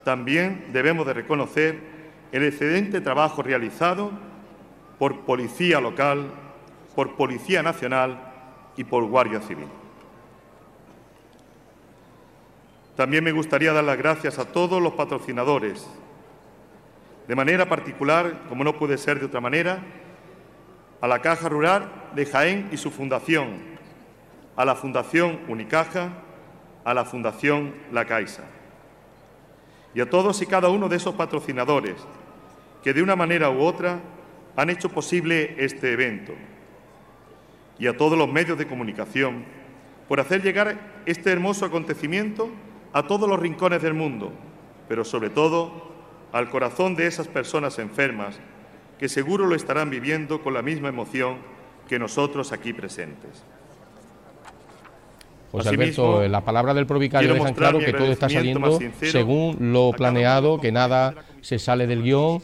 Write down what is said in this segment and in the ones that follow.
También debemos de reconocer el excelente trabajo realizado por Policía Local, por Policía Nacional y por Guardia Civil. También me gustaría dar las gracias a todos los patrocinadores, de manera particular, como no puede ser de otra manera, a la Caja Rural de Jaén y su fundación, a la Fundación Unicaja, a la Fundación La Caixa. Y a todos y cada uno de esos patrocinadores que de una manera u otra han hecho posible este evento. Y a todos los medios de comunicación por hacer llegar este hermoso acontecimiento a todos los rincones del mundo, pero sobre todo al corazón de esas personas enfermas que seguro lo estarán viviendo con la misma emoción que nosotros aquí presentes. Pues Alberto, las palabras del provicario dejan claro que todo está saliendo según lo planeado, que nada se sale del guión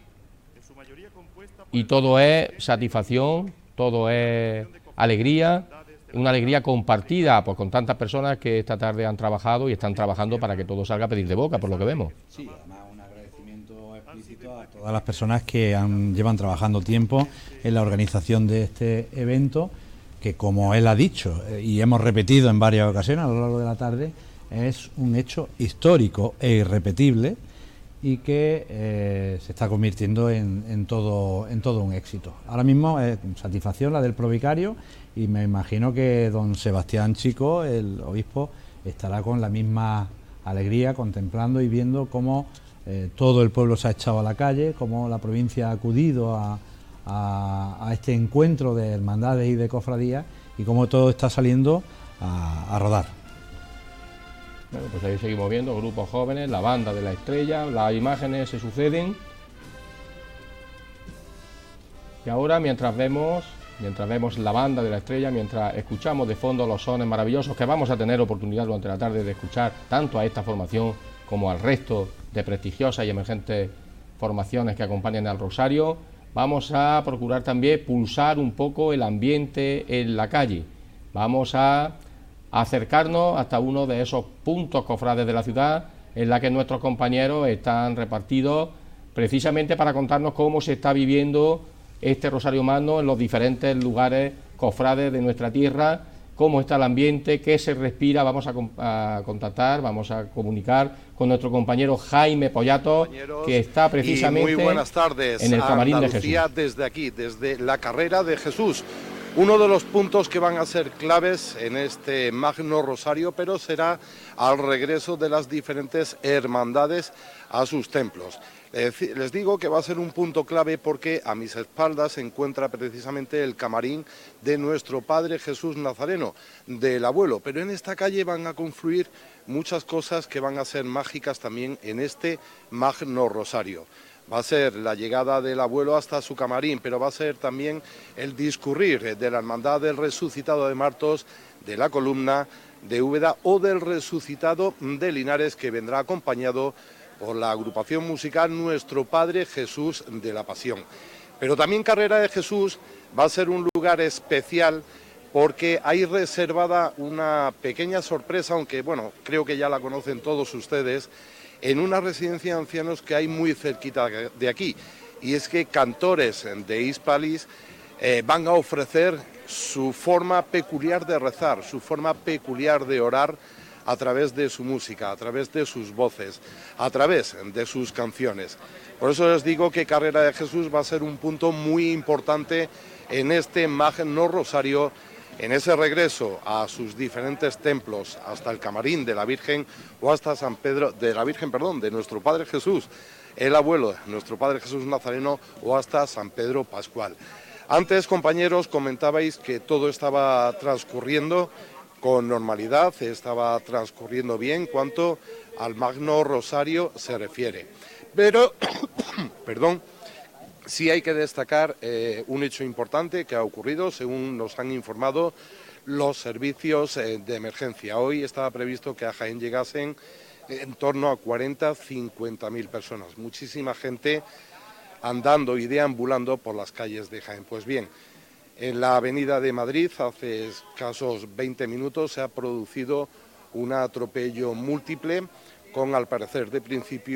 y todo es satisfacción, todo es alegría, una alegría compartida pues, con tantas personas que esta tarde han trabajado y están trabajando para que todo salga a pedir de boca, por lo que vemos. Sí, además un agradecimiento explícito a todas las personas que llevan trabajando tiempo en la organización de este evento, que como él ha dicho y hemos repetido en varias ocasiones a lo largo de la tarde, es un hecho histórico e irrepetible y que se está convirtiendo en todo un éxito. Ahora mismo es satisfacción la del provicario y me imagino que don Sebastián Chico, el obispo, estará con la misma alegría contemplando y viendo cómo todo el pueblo se ha echado a la calle, cómo la provincia ha acudido a este encuentro de hermandades y de cofradías y cómo todo está saliendo a rodar. Bueno, pues ahí seguimos viendo grupos jóvenes, la banda de la estrella, las imágenes se suceden. Y ahora mientras vemos la banda de la estrella, mientras escuchamos de fondo los sones maravillosos que vamos a tener oportunidad durante la tarde de escuchar tanto a esta formación como al resto de prestigiosas y emergentes formaciones que acompañan al Rosario, vamos a procurar también pulsar un poco el ambiente en la calle. Vamos a acercarnos hasta uno de esos puntos cofrades de la ciudad en la que nuestros compañeros están repartidos precisamente para contarnos cómo se está viviendo este Rosario Magno en los diferentes lugares cofrades de nuestra tierra, cómo está el ambiente, qué se respira. Vamos a contactar, vamos a comunicar con nuestro compañero Jaime Pollato, que está precisamente muy buenas tardes, en el camarín de Andalucía, Jesús. desde aquí, desde la carrera de Jesús. Uno de los puntos que van a ser claves en este Magno Rosario, pero será al regreso de las diferentes hermandades a sus templos. Les digo que va a ser un punto clave porque a mis espaldas se encuentra precisamente el camarín de nuestro Padre Jesús Nazareno, del abuelo, pero en esta calle van a confluir muchas cosas que van a ser mágicas también en este Magno Rosario. Va a ser la llegada del abuelo hasta su camarín, pero va a ser también el discurrir de la Hermandad del Resucitado de Martos, de la Columna, de Úbeda o del Resucitado de Linares, que vendrá acompañado por la agrupación musical Nuestro Padre Jesús de la Pasión. Pero también Carrera de Jesús va a ser un lugar especial porque hay reservada una pequeña sorpresa, aunque bueno, creo que ya la conocen todos ustedes, en una residencia de ancianos que hay muy cerquita de aquí, y es que cantores de Hispalis van a ofrecer su forma peculiar de rezar, su forma peculiar de orar a través de su música, a través de sus voces, a través de sus canciones. Por eso les digo que Carrera de Jesús va a ser un punto muy importante en este Magno Rosario, en ese regreso a sus diferentes templos, hasta el camarín de la Virgen o hasta San Pedro, de la Virgen, perdón, de nuestro Padre Jesús, el abuelo, nuestro Padre Jesús Nazareno, o hasta San Pedro Pascual. Antes, compañeros, comentabais que todo estaba transcurriendo con normalidad, estaba transcurriendo bien en cuanto al Magno Rosario se refiere. Pero, perdón, sí hay que destacar un hecho importante que ha ocurrido, según nos han informado los servicios de emergencia. Hoy estaba previsto que a Jaén llegasen en torno a 40-50.000 personas, muchísima gente andando y deambulando por las calles de Jaén. Pues bien, en la avenida de Madrid, hace escasos 20 minutos, se ha producido un atropello múltiple con, al parecer, de principio